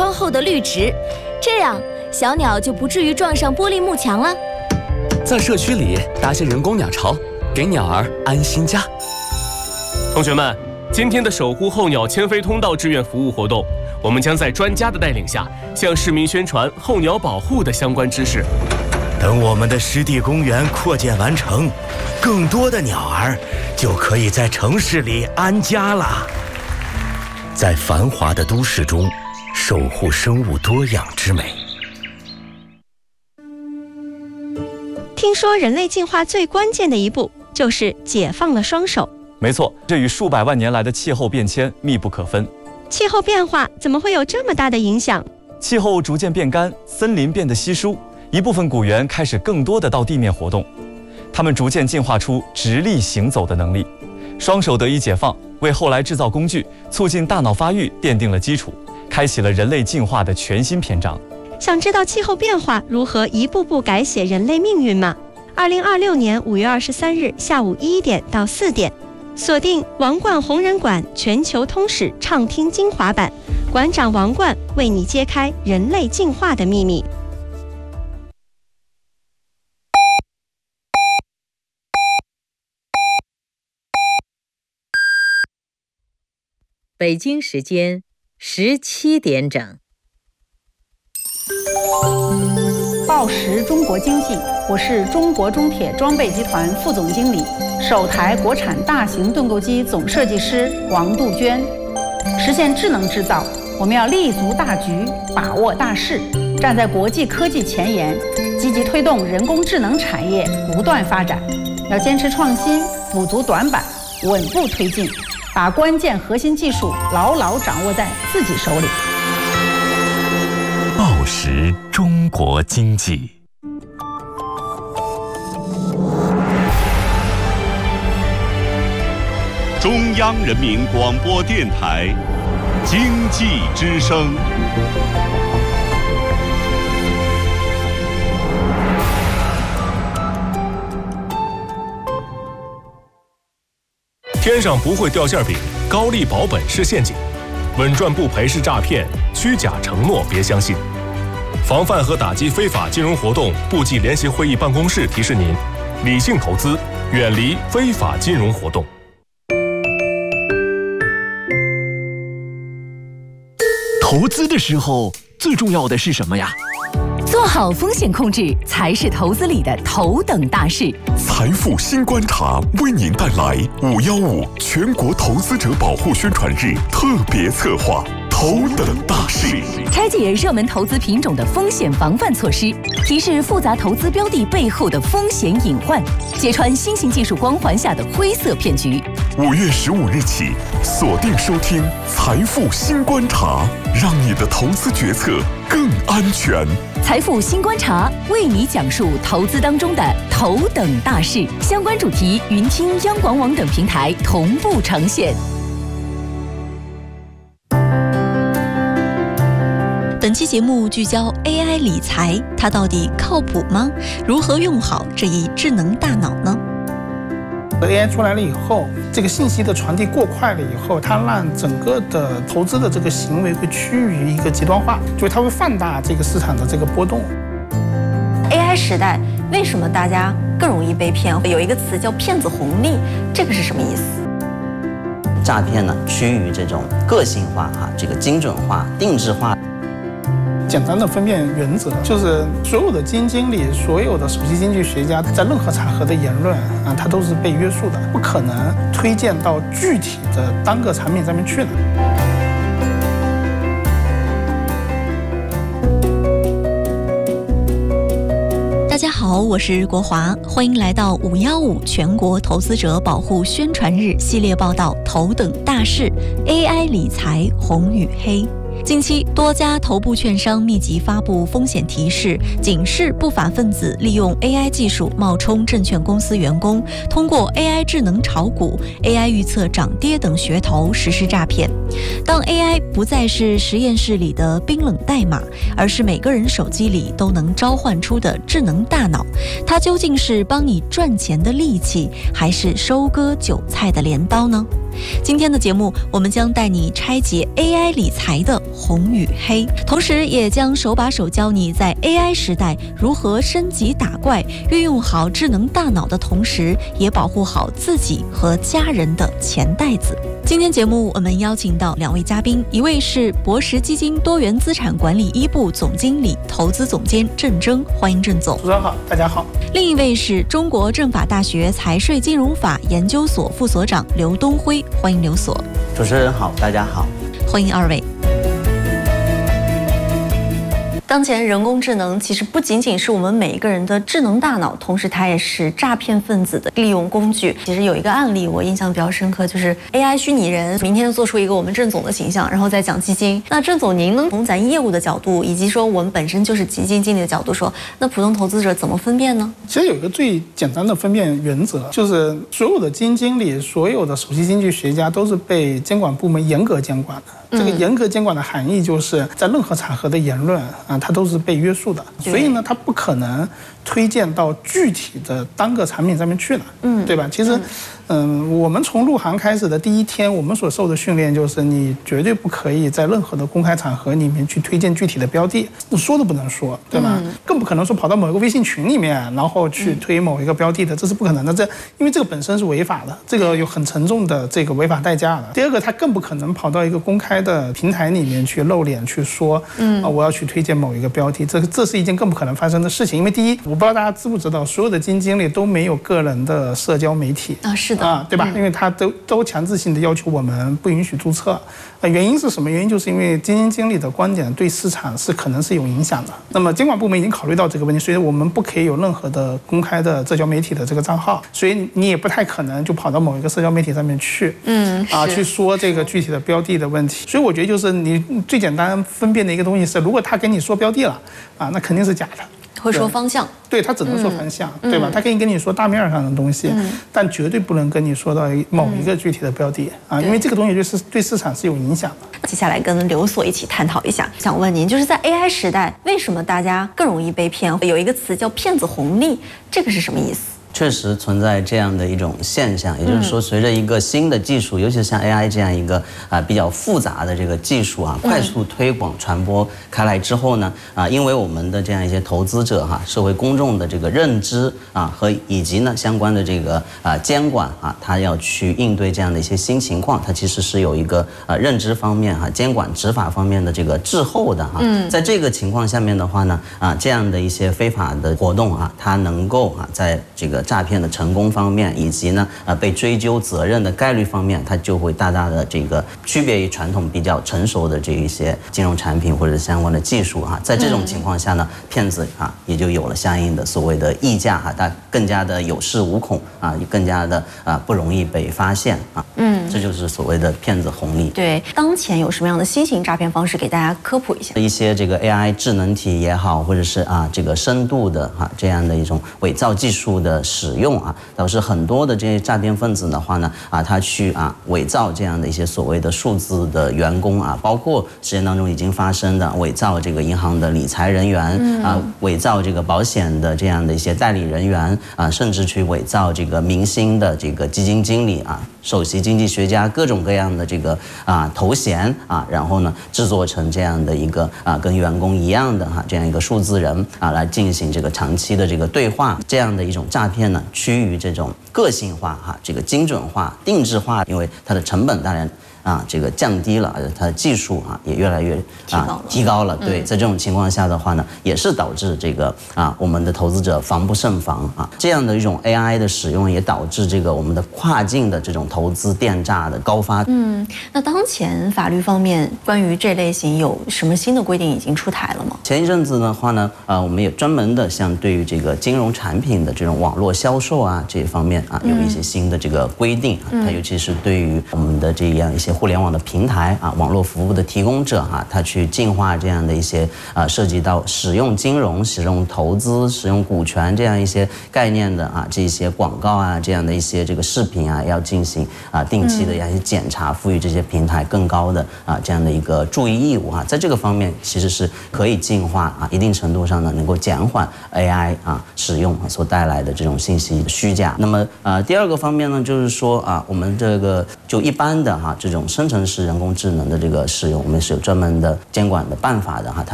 光后的绿植，这样小鸟就不至于撞上玻璃幕墙了。 在社区里搭些人工鸟巢，给鸟儿安心家。 同学们，今天的守护候鸟迁飞通道志愿服务活动，我们将在专家的带领下，向市民宣传候鸟保护的相关知识。 等我们的湿地公园扩建完成，更多的鸟儿就可以在城市里安家了。在繁华的都市中，守护生物多样之美。 听说人类进化最关键的一步就是解放了双手。 没错，这与数百万年来的气候变迁密不可分。 气候变化怎么会有这么大的影响？ 气候逐渐变干，森林变得稀疏，一部分古猿开始更多的到地面活动，它们逐渐进化出直立行走的能力。双手得以解放，为后来制造工具、促进大脑发育奠定了基础，开启了人类进化的全新篇章。 想知道气候变化如何一步步改写人类命运吗？2026年5月23日下午1点到4点，锁定王冠红人馆全球通史畅听精华版，馆长王冠为你揭开人类进化的秘密。 北京时间17点整。 报时中国经济，我是中国中铁装备集团副总经理、首台国产大型盾构机总设计师王杜鹃。实现智能制造，我们要立足大局，把握大势，站在国际科技前沿，积极推动人工智能产业不断发展。要坚持创新，补足短板，稳步推进，把关键核心技术牢牢掌握在自己手里。 报时中国经济， 中央人民广播电台经济之声。 天上不会掉馅饼，高利保本是陷阱，稳赚不赔是诈骗，虚假承诺别相信。防范和打击非法金融活动部际联席会议办公室提示您：理性投资，远离非法金融活动。 投资的时候，最重要的是什么呀？ 做好风险控制才是投资里的头等大事。 财富新观察为您带来515全国投资者保护宣传日特别策划头等大事， 拆解热门投资品种的风险防范措施，提示复杂投资标的背后的风险隐患，揭穿新型技术光环下的灰色骗局。 5月15日起，锁定收听财富新观察，让你的投资决策更安全。 财富新观察为你讲述投资当中的头等大事，相关主题云听央广网等平台同步呈现。 本期节目聚焦 AI 理财，它到底靠谱吗？如何用好这一智能大脑呢？ AI 出来了以后，这个信息的传递过快了以后，它让整个的投资的这个行为会趋于一个极端化，就是它会放大这个市场的这个波动。 AI 时代，为什么大家更容易被骗？有一个词叫骗子红利，这个是什么意思？ 诈骗呢，趋于这种个性化这个精准化、定制化。 简单的分辨原则就是，所有的基金经理、所有的首席经济学家在任何场合的言论它都是被约束的，不可能推荐到具体的单个产品上面去的。 大家好，我是国华，欢迎来到515全国投资者保护宣传日系列报道头等大事 AI 理财红与黑。 近期，多家头部券商密集发布风险提示，警示不法分子利用 AI 技术冒充证券公司员工，通过 AI 智能炒股、AI 预测涨跌等噱头实施诈骗。当 AI 不再是实验室里的冰冷代码，而是每个人手机里都能召唤出的智能大脑，它究竟是帮你赚钱的利器，还是收割韭菜的镰刀呢？ 今天的节目，我们将带你拆解 AI 理财的红与黑，同时也将手把手教你在 AI 时代如何升级打怪，运用好智能大脑的同时，也保护好自己和家人的钱袋子。今天节目我们邀请到2位嘉宾，一位是博时基金多元资产管理一部总经理、投资总监郑铮，欢迎郑总。 主持人好，大家好。 另一位是中国政法大学财税金融法研究所副所长刘东辉，欢迎刘所。 主持人好，大家好。 欢迎二位。 当前人工智能其实不仅仅是我们每一个人的智能大脑，同时它也是诈骗分子的利用工具。其实有一个案例我印象比较深刻，就是 AI 虚拟人明天做出一个我们郑总的形象，然后再讲基金。那郑总，您能从咱业务的角度，以及说我们本身就是基金经理的角度说，那普通投资者怎么分辨呢？ 其实有一个最简单的分辨原则，就是所有的基金经理、所有的首席经济学家都是被监管部门严格监管的。这个严格监管的含义就是在任何场合的言论啊，它都是被约束的，所以呢，它不可能推荐到具体的单个产品上面去了，对吧？其实，我们从入行开始的第一天，我们所受的训练就是你绝对不可以在任何的公开场合里面去推荐具体的标的，说都不能说，对吧？更不可能说跑到某一个微信群里面，然后去推某一个标的的，这是不可能的。因为这个本身是违法的，这个有很沉重的这个违法代价的。第二个，它更不可能跑到一个公开的平台里面去露脸去说，我要去推荐某一个标的，这是一件更不可能发生的事情。因为第一，我不知道大家知不知道，所有的基金经理都没有个人的社交媒体啊，是的， 对吧？因为他都强制性的要求我们不允许注册。原因是什么？原因就是因为基金经理的观点对市场是可能是有影响的。那么监管部门已经考虑到这个问题，所以我们不可以有任何的公开的社交媒体的这个账号，所以你也不太可能就跑到某一个社交媒体上面去，去说这个具体的标的的问题。所以我觉得就是你最简单分辨的一个东西是，如果他跟你说标的了那肯定是假的。 会说方向， 对，他只能说方向，对吧？他可以跟你说大面上的东西，但绝对不能跟你说到某一个具体的标的因为这个东西就是对市场是有影响的。 接下来跟刘所一起探讨一下，想问您，就是在 AI 时代，为什么大家更容易被骗？有一个词叫骗子红利，这个是什么意思？ 确实存在这样的一种现象，也就是说，随着一个新的技术，尤其是像 AI 这样一个比较复杂的这个技术快速推广传播开来之后呢，因为我们的这样一些投资者社会公众的这个认知和以及呢相关的这个监管他要去应对这样的一些新情况，它其实是有一个认知方面监管执法方面的这个滞后的在这个情况下面的话呢这样的一些非法的活动它能够在这个诈骗的成功方面，以及呢被追究责任的概率方面，它就会大大的这个区别于传统比较成熟的这一些金融产品或者相关的技术在这种情况下呢，骗子也就有了相应的所谓的溢价它更加的有恃无恐也更加的不容易被发现这就是所谓的骗子红利。 对，当前有什么样的新型诈骗方式给大家科普一下？ 一些这个 AI 智能体也好，或者是这个深度的这样的一种伪造技术的使用导致很多的这些诈骗分子的话呢他去伪造这样的一些所谓的数字的员工包括实践当中已经发生的伪造这个银行的理财人员伪造这个保险的这样的一些代理人员甚至去伪造这个明星的这个基金经理首席经济学家各种各样的这个头衔然后呢制作成这样的一个跟员工一样的这样一个数字人来进行这个长期的这个对话，这样的一种诈骗呢趋于这种个性化这个精准化、定制化，因为它的成本当然这个降低了，它的技术也越来越提高了。对，在这种情况下的话呢，也是导致这个我们的投资者防不胜防这样的一种 AI 的使用，也导致这个我们的跨境的这种投资电诈的高发。 那当前法律方面关于这类型有什么新的规定已经出台了吗？ 前一阵子的话呢，我们也专门的像对于这个金融产品的这种网络销售这一方面有一些新的这个规定它尤其是对于我们的这样一些互联网的平台啊，网络服务的提供者哈，它去净化这样的一些涉及到使用金融、使用投资、使用股权这样一些概念的啊，这些广告啊，这样的一些这个视频啊，要进行定期的一些检查，赋予这些平台更高的这样的一个注意义务啊，在这个方面其实是可以净化啊，一定程度上呢能够减缓 AI 使用所带来的这种信息虚假。那么第二个方面呢，就是说我们这个就一般的这种生成式人工智能的这个使用，我们是有专门的监管的办法的它